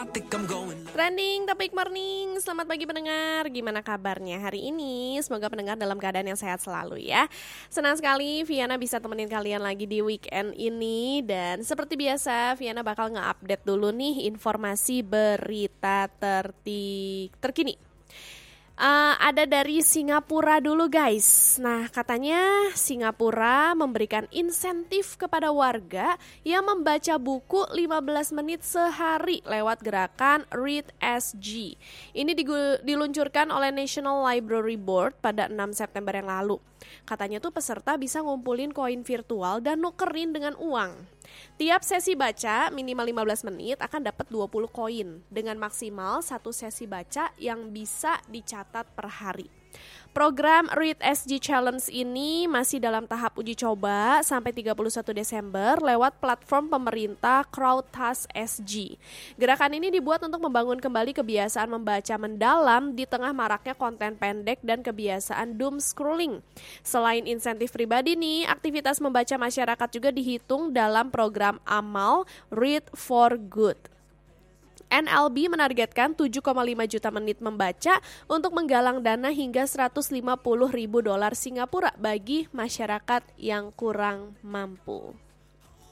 Trending Topik Morning, selamat pagi pendengar, gimana kabarnya hari ini? Semoga pendengar dalam keadaan yang sehat selalu ya. Senang sekali Viana bisa temenin kalian lagi di weekend ini. Dan seperti biasa Viana bakal nge-update dulu nih informasi berita terkini. Ada dari Singapura dulu guys. Nah katanya Singapura memberikan insentif kepada warga yang membaca buku 15 menit sehari lewat gerakan Read SG. Ini diluncurkan oleh National Library Board pada 6 September yang lalu. Katanya tuh peserta bisa ngumpulin koin virtual dan nukerin dengan uang. Tiap sesi baca minimal 15 menit akan dapat 20 koin dengan maksimal satu sesi baca yang bisa dicatat per hari. Program Read SG Challenge ini masih dalam tahap uji coba sampai 31 Desember lewat platform pemerintah Crowdtask SG. Gerakan ini dibuat untuk membangun kembali kebiasaan membaca mendalam di tengah maraknya konten pendek dan kebiasaan doom scrolling. Selain insentif pribadi nih, aktivitas membaca masyarakat juga dihitung dalam program amal Read for Good. NLB menargetkan 7,5 juta menit membaca untuk menggalang dana hingga 150 ribu dolar Singapura bagi masyarakat yang kurang mampu.